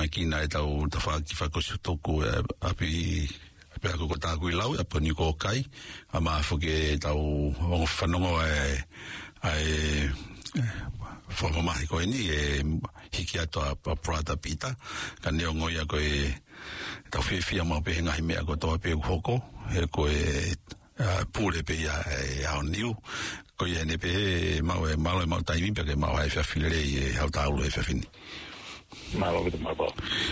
makina e tau whakosutoku api pea ko tāku I lau, a poni ko kai, a maa whuke tau whanongo ai whamamahi koe ni, hiki ato a Prada Pita, ka neo ngoi a koe tau whiwhia mau pehe ngahi mea ko toa pe uhoko, koe pūre pe ia hao niu, koe ne pehe mau taimi peke mau hai whiawhile I hao tāulu whiawhini. Malo kitu mau.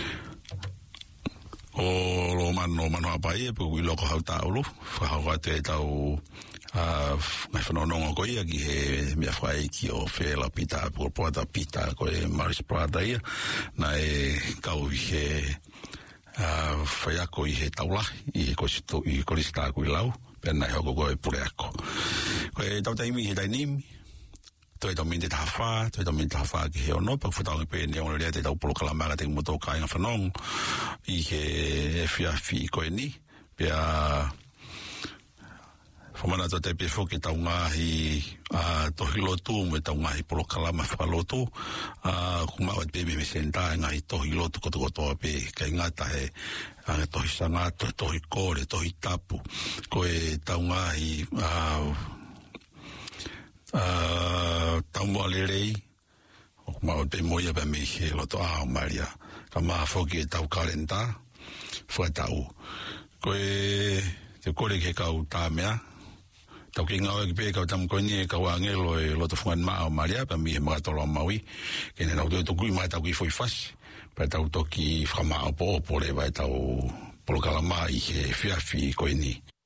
O lo mano apai pe ui loko hau tāulu, whahau ate tau ngai whanonongo koe ia ki he mea whai ki o Whela Pita, po Prada Pita, koe Maris Prada ia, na kau I he whaiako I he taula, I korista kui lau, pena I hoko koe pure ako. Koe tau taimi he tainimi, toi tau minte tahawha, ki he ono, pak whatau pe ne ono rea te tau polo kalamanga te moto ka inga whanong, I he whiawhi koe ni, pia whamana to te pefo ki tau ngahi tohi lotu, me tau ngahi polo kalama whakalotu, kumau at peme me senta, ngahi tohi lotu kotokotoa pe, kai ngata he tohi sangato, tohi kore, tohi tapu, koe tau ngahi tau mua lerei, o kumau te moia pa me he loto o maria, ka maa whoki tau kalenta, whaitau. Koe te kore ke kau tā mea, tau ki ngau e ki pe kau tamu koe ni e kau angelo e loto whangan maa o maria, pa mi he mga tolo o maui, kene nau tue toku I mai tau ki fwoi fasi, pa tau toki whamaa o po le vai tau polo kalama I he whiawhi koe ni.